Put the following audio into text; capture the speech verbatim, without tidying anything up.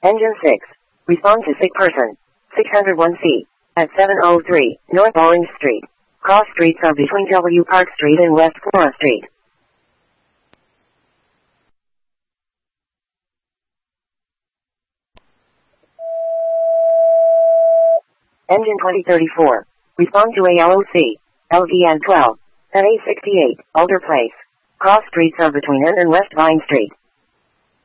Engine six. Respond to sick person. six oh one C. At seven oh three, North Orange Street. Cross streets are between W Park Street and West Flora Street. Engine twenty thirty-four. Respond to A L O C. L V N twelve. At A sixty-eight, Alder Place. Cross streets are between N and West Vine Street.